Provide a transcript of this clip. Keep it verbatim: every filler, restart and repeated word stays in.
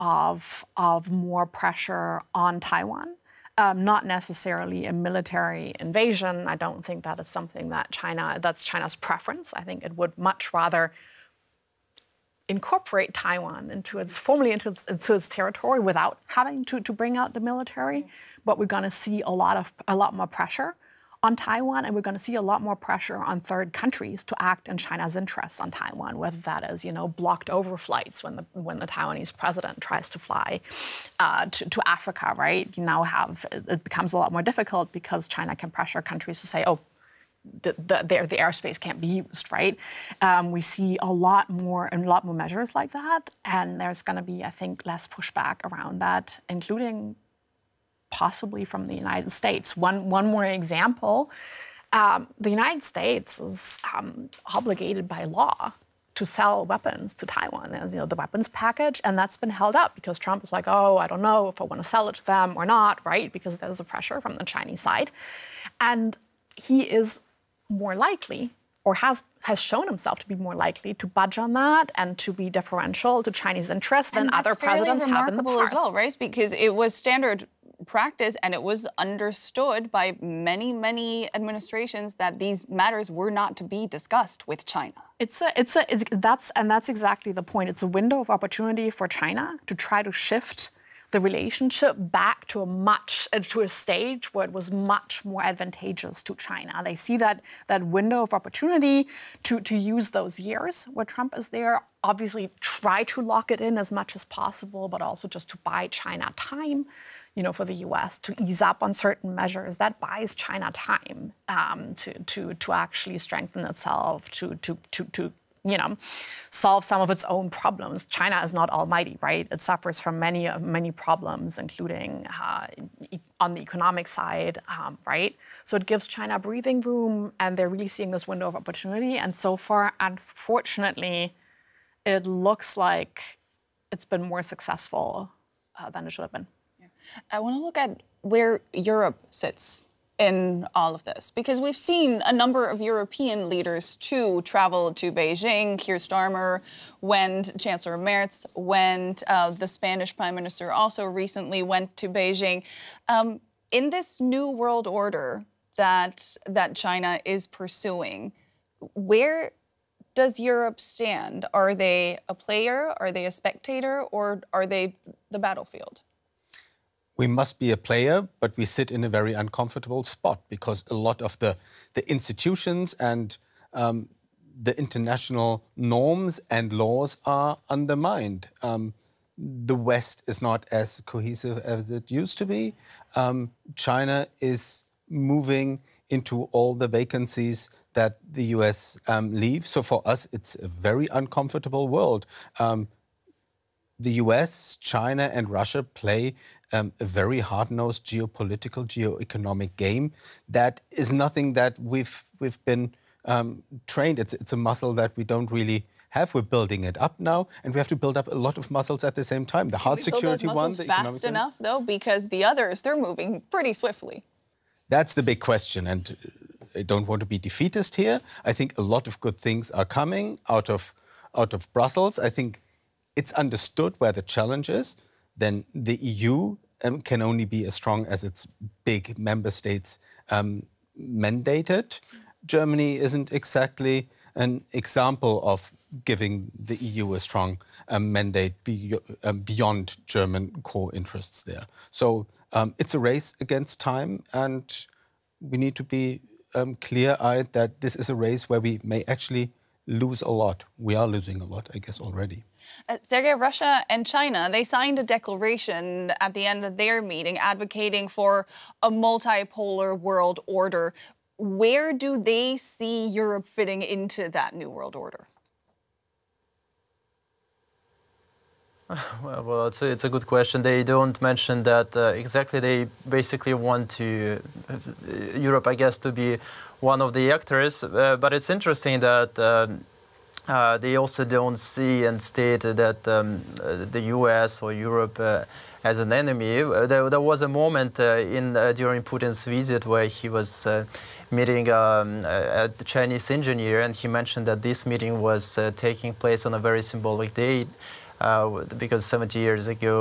of, of more pressure on Taiwan. Um, not necessarily a military invasion. I don't think that is something that China, that's China's preference. I think it would much rather incorporate Taiwan into its, formally into its, into its territory without having to, to bring out the military. But we're going to see a lot of, a lot more pressure on Taiwan, and we're going to see a lot more pressure on third countries to act in China's interests on Taiwan, whether that is, you know, blocked overflights when the when the Taiwanese president tries to fly uh, to, to Africa, right? You now have, it becomes a lot more difficult because China can pressure countries to say, oh, the, the, the, the airspace can't be used, right? Um, we see a lot more and a lot more measures like that, and there's going to be, I think, less pushback around that, including possibly from the United States. One, one more example, um, the United States is um, obligated by law to sell weapons to Taiwan. There's, you know, the weapons package, and that's been held up because Trump is like, oh, I don't know if I want to sell it to them or not, right? Because there's a pressure from the Chinese side. And he is more likely, or has has shown himself to be more likely to budge on that and to be differential to Chinese interests than other presidents have in the past. As well, right? Because it was standard practice, and it was understood by many, many administrations that these matters were not to be discussed with China. It's a, it's a, it's, that's, and that's exactly the point. It's a window of opportunity for China to try to shift the relationship back to a much, to a stage where it was much more advantageous to China. They see that, that window of opportunity to, to use those years where Trump is there, obviously try to lock it in as much as possible, but also just to buy China time, you know, for the U S to ease up on certain measures. That buys China time um, to, to, to actually strengthen itself, to, to, to, to, you know, solve some of its own problems. China is not almighty, right? It suffers from many, many problems, including uh, on the economic side, um, right? So it gives China breathing room, and they're really seeing this window of opportunity. And so far, unfortunately, it looks like it's been more successful uh, than it should have been. I want to look at where Europe sits in all of this, because we've seen a number of European leaders too travel to Beijing. Keir Starmer went, Chancellor Merz went, uh, the Spanish Prime Minister also recently went to Beijing. Um, in this new world order that that China is pursuing, where does Europe stand? Are they a player? Are they a spectator? Or are they the battlefield? We must be a player, but we sit in a very uncomfortable spot because a lot of the, the institutions and um, the international norms and laws are undermined. Um, the West is not as cohesive as it used to be. Um, China is moving into all the vacancies that the U S um, leaves. So for us, it's a very uncomfortable world. Um, the U S, China and Russia play Um, a very hard-nosed geopolitical, geo-economic game that is nothing that we've we've been um, trained. It's it's a muscle that we don't really have. We're building it up now, and we have to build up a lot of muscles at the same time. The hard security one, the economic fast enough though, because the others, they're moving pretty swiftly. That's the big question, and I don't want to be defeatist here. I think a lot of good things are coming out of out of Brussels. I think it's understood where the challenge is. Then the E U um, can only be as strong as its big member states um, mandated. Germany isn't exactly an example of giving the E U a strong um, mandate be, um, beyond German core interests there. So um, it's a race against time, and we need to be um, clear-eyed that this is a race where we may actually lose a lot. We are losing a lot, I guess, already. Uh, Sergei, Russia and China, they signed a declaration at the end of their meeting advocating for a multipolar world order. Where do they see Europe fitting into that new world order? Well, well it's, a, it's a good question. They don't mention that uh, exactly. They basically want to uh, Europe, I guess, to be one of the actors. Uh, but it's interesting that um, Uh, they also don't see and state that um, uh, the U S or Europe uh, as an enemy. Uh, there, there was a moment uh, in uh, during Putin's visit where he was uh, meeting um, uh, a Chinese engineer, and he mentioned that this meeting was uh, taking place on a very symbolic day. uh, because seventy years ago